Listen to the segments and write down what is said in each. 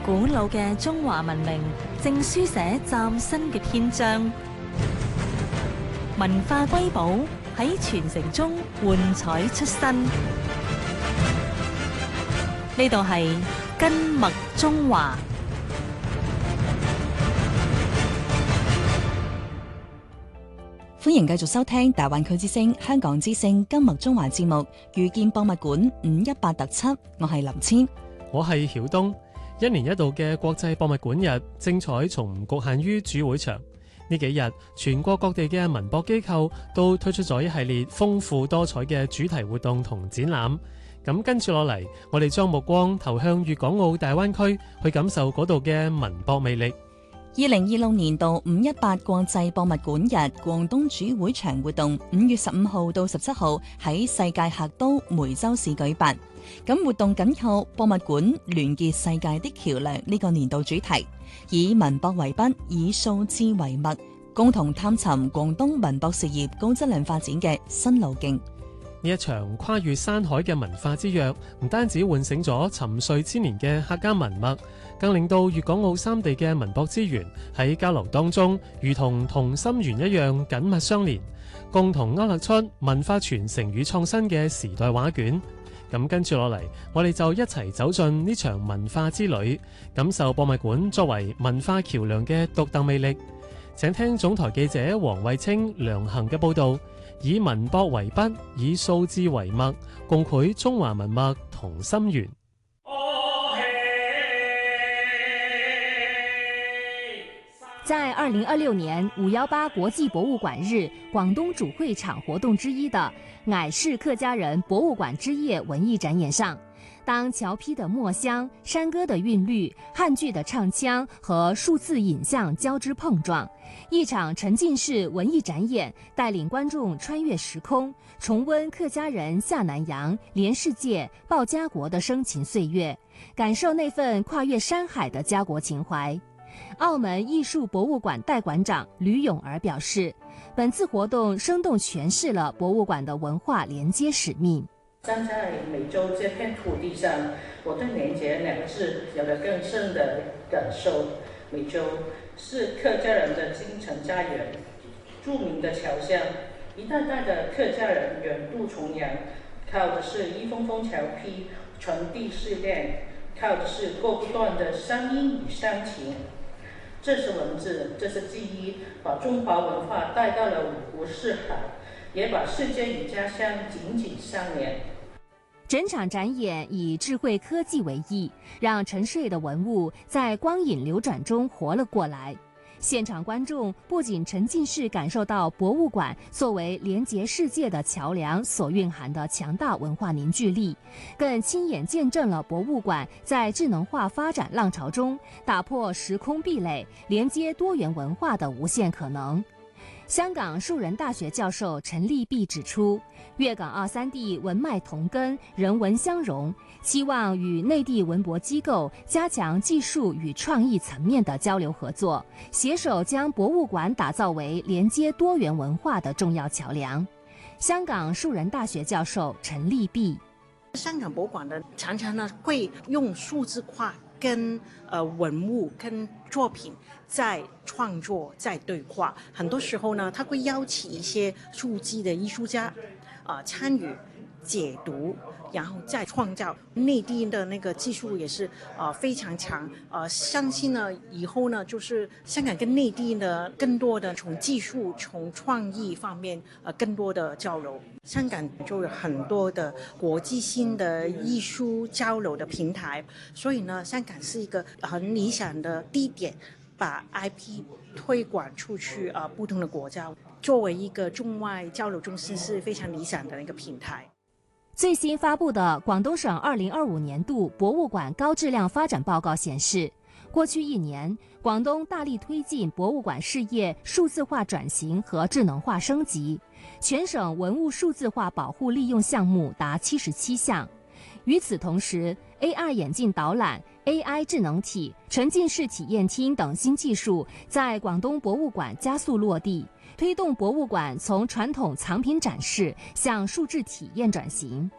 古老嘅中華文明正書寫嶄新嘅篇章。文化瑰寶喺傳承中喚彩出新。呢度係根脈中華。 歡迎繼續收聽大灣區之聲、香港之聲根脈中華節目《遇見博物館518特輯》，我係林千， 我係曉東。一年一度嘅國際博物館日精彩，從唔局限於主會場。呢幾日，全國各地嘅文博機構都推出咗一系列豐富多彩嘅主題活動同展覽。咁跟住落嚟，我哋將目光投向粵港澳大灣區，去感受嗰度嘅文博魅力。 2026年度518國際博物館日廣東主會場活動5月15號到17號喺世界客都梅州市舉辦。咁活動緊扣博物館聯結世界的橋樑呢個年度主題，以文博為筆，以數字為脈，共同探尋廣東文博事業高質量發展嘅新路徑。 呢一場跨越山海嘅文化之約，唔單止喚醒咗沉睡千年嘅客家文脈，更令到粵港澳三地嘅文博資源喺交流當中，如同同心圓一樣緊密相連，共同勾勒出文化傳承與創新嘅時代畫卷。咁跟住落嚟，我哋就一齊走進呢場文化之旅，感受博物館作為文化橋樑嘅獨特魅力。請聽總台記者黃慧清、梁恒嘅報導。以文博為筆，以數字為脈，共繪中華文脈同心圓。 在2026年518國際博物館日廣東主會場活動之一的乃氏客家人博物館之夜文藝展演上，當橋坯的墨香、山歌的韻律、漢劇的唱腔和數字影像交織碰撞，一場沉浸式文藝展演帶領觀眾穿越時空，重溫客家人下南洋、連世界、報家國的生情歲月，感受那份跨越山海的家國情懷。澳門藝術博物館代館長呂永兒表示，本次活動生動詮釋了博物館的文化連接使命。 站在美洲這片土地上，我對連結兩個字有了更深的感受。美洲是客家人的精神家園，著名的橋像，一代代的客家人遠渡重洋，靠的是一峰峰橋坯傳遞思念，靠的是割不斷的鄉音與鄉情。這是文字，這是記憶，把中華文化帶到了五湖四海，也把世界與家鄉緊緊相連。 整場展演以智慧科技為意，讓沉睡的文物在光影流轉中活了過來。現場觀眾不僅沉浸式感受到博物館作為連結世界的橋樑所蘊含的強大文化凝聚力，更親眼見證了博物館在智能化發展浪潮中打破時空壁壘，連接多元文化的無限可能。香港樹仁大學教授陳立弼指出，粵港澳三地文脈同根，人文相融，期望與內地文博機構加強技術與創意層面的交流合作，攜手將博物館打造為連接多元文化的重要橋樑。香港樹仁大學教授陳立弼， 香港博物館呢常常呢會用數字化跟文物跟作品在創作在對話，很多時候呢他會邀請一些數字的藝術家參與解讀，然後再創造。內地的那個技術也是非常強，相信呢以後呢就是香港跟內地呢更多的從技術從創意方面更多的交流。香港就有很多的國際性的藝術交流的平台，所以呢香港是一個很理想的地點，把 IP 推廣出去不同的國家，作為一個中外交流中心是非常理想的一個平台。 最新發布的廣東省2025年度博物館高質量發展報告顯示，過去一年，廣東大力推進博物館事業數字化轉型和智能化升級，全省文物數字化保護利用項目達77項。與此同時， AR 眼鏡導覽、AI 智能體、沉浸式體驗廳等新技術在廣東博物館加速落地，推動博物館從傳統藏品展示向數字體驗轉型。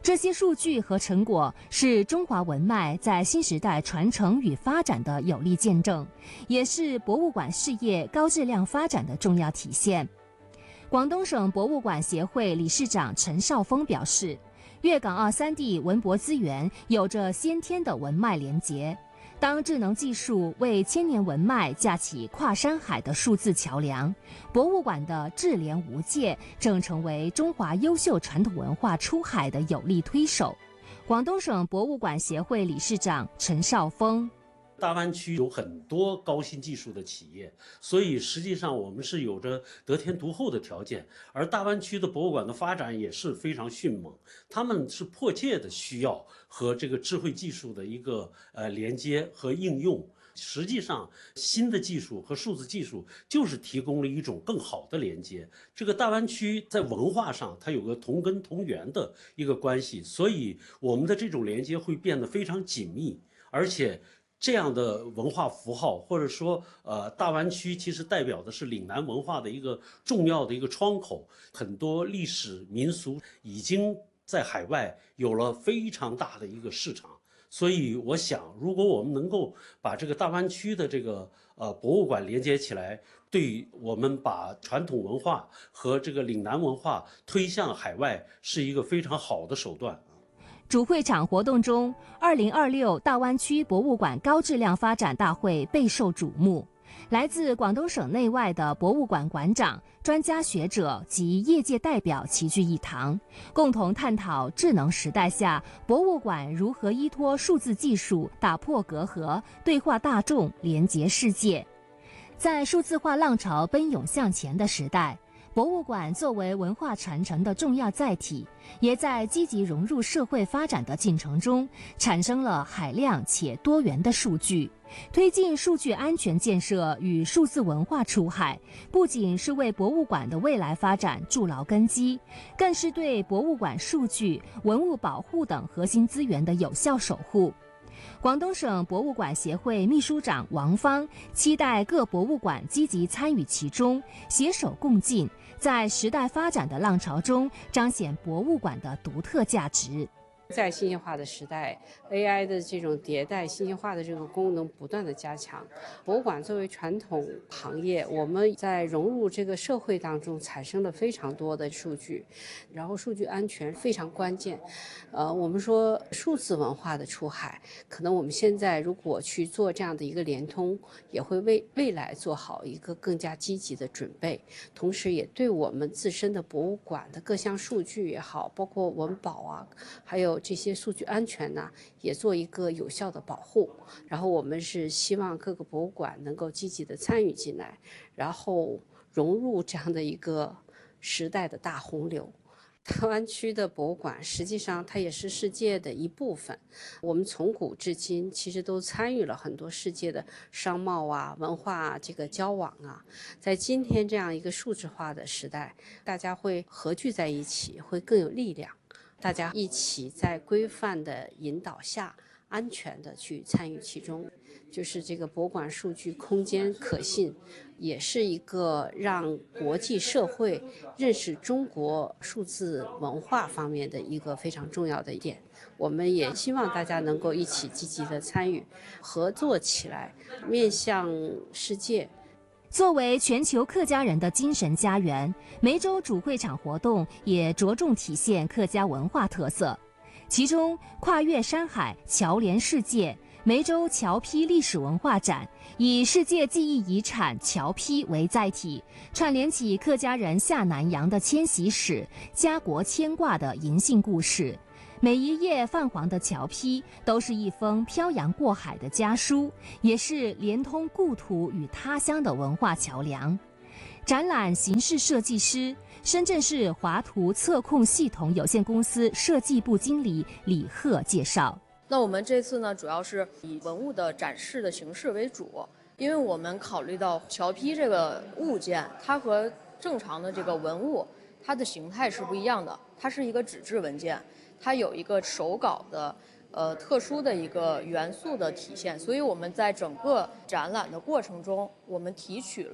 这些数据和成果是中华文脉在新时代传承与发展的有力见证，也是博物馆事业高质量发展的重要体现。广东省博物馆协会理事长陈少峰表示，粤港澳三地文博资源有着先天的文脉连结，当智能技术为千年文脉架起跨山海的数字桥梁，博物馆的智联无界正成为中华优秀传统文化出海的有力推手。广东省博物馆协会理事长陈少峰， 大湾区有很多高新技术的企业，所以实际上我们是有着得天独厚的条件，而大湾区的博物馆的发展也是非常迅猛，他们是迫切的需要和这个智慧技术的一个连接和应用。实际上，新的技术和数字技术就是提供了一种更好的连接。这个大湾区在文化上，它有个同根同源的一个关系，所以我们的这种连接会变得非常紧密，而且这样的文化符号，或者说大湾区其实代表的是岭南文化的一个重要的一个窗口，很多历史民俗已经在海外有了非常大的一个市场。所以我想，如果我们能够把这个大湾区的这个博物馆连接起来，对我们把传统文化和这个岭南文化推向海外是一个非常好的手段。 主会场活动中，2026大湾区博物馆高质量发展大会备受瞩目。来自广东省内外的博物馆馆长、专家学者及业界代表齐聚一堂，共同探讨智能时代下博物馆如何依托数字技术打破隔阂，对话大众，连结世界。在数字化浪潮奔涌向前的时代，博物馆作为文化传承的重要载体，也在积极融入社会发展的进程中，产生了海量且多元的数据。推进数据安全建设与数字文化出海，不仅是为博物馆的未来发展筑牢根基，更是对博物馆数据、文物保护等核心资源的有效守护。广东省博物馆协会秘书长王芳期待各博物馆积极参与其中，携手共进，在时代发展的浪潮中彰显博物馆的独特价值。 在信息化的时代 ，AI 的这种迭代、信息化的这个功能不断的加强。博物馆作为传统行业，我们在融入这个社会当中产生了非常多的数据，然后数据安全非常关键。我们说数字文化的出海，可能我们现在如果去做这样的一个联通，也会为未来做好一个更加积极的准备，同时也对我们自身的博物馆的各项数据也好，包括文保啊，还有这些数据安全呢，也做一个有效的保护。然后我们是希望各个博物馆能够积极的参与进来，然后融入这样的一个时代的大洪流。大湾区的博物馆实际上它也是世界的一部分，我们从古至今其实都参与了很多世界的商贸啊、文化啊这个交往啊。在今天这样一个数字化的时代，大家会合聚在一起，会更有力量。大家一起在规范的引导下，安全的去参与其中，就是这个博物馆数据空间可信，也是一个让国际社会认识中国数字文化方面的一个非常重要的一点。我们也希望大家能够一起积极的参与，合作起来，面向世界。 作为全球客家人的精神家园，梅州主会场活动也着重体现客家文化特色。其中，跨越山海、桥连世界梅州桥坯历史文化展，以世界记忆遗产桥坯为载体，串联起客家人下南洋的迁徙史、家国牵挂的银杏故事。每一页泛黄的桥坯都是一封漂洋过海的家书，也是连通故土与他乡的文化桥梁。展览形式设计师、深圳市华图测控系统有限公司设计部经理李贺介绍。 那我们这次呢，主要是以文物的展示的形式为主，因为我们考虑到桥坯这个物件，它和正常的这个文物，它的形态是不一样的，它是一个纸质文件。它有一个手稿的特殊的一个元素的体现，所以我们在整个展览的过程中，我们提取了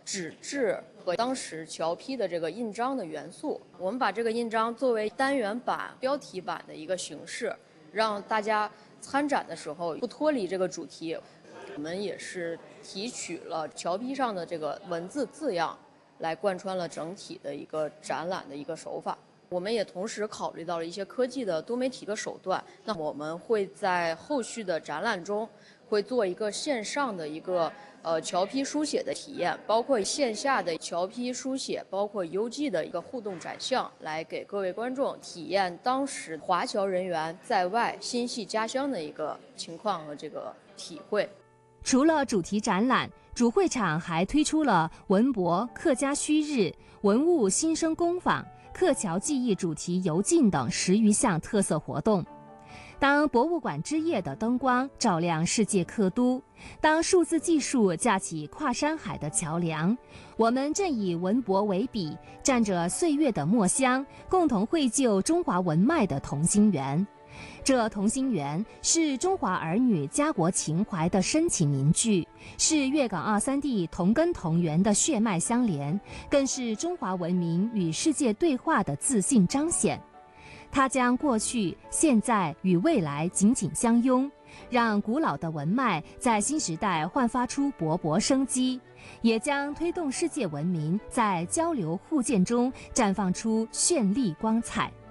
纸质和当时侨批的这个印章的元素。我们把这个印章作为单元版、标题版的一个形式，让大家参展的时候不脱离这个主题。我们也是提取了侨批上的这个文字字样，来贯穿了整体的一个展览的一个手法。我们也同时考虑到了一些科技的多媒体的手段。那我们会在后续的展览中，会做一个线上的一个侨批书写的体验，包括线下的侨批书写，包括邮寄的一个互动展项，来给各位观众体验当时华侨人员在外心系家乡的一个情况和这个体会。 除了主题展览，主会场还推出了文博、客家墟日、文物新生工坊、客侨记忆主题游进等10余项特色活动。当博物馆之夜的灯光照亮世界客都，当数字技术架起跨山海的桥梁，我们正以文博为笔，蘸着岁月的墨香，共同绘就中华文脉的同心圆。这同心圆是中华儿女家国情怀的深情凝聚，是粤港澳3地同根同源的血脉相连，更是中华文明与世界对话的自信彰显。它将过去、现在与未来紧紧相拥，让古老的文脉在新时代焕发出勃勃生机，也将推动世界文明在交流互鉴中绽放出绚丽光彩。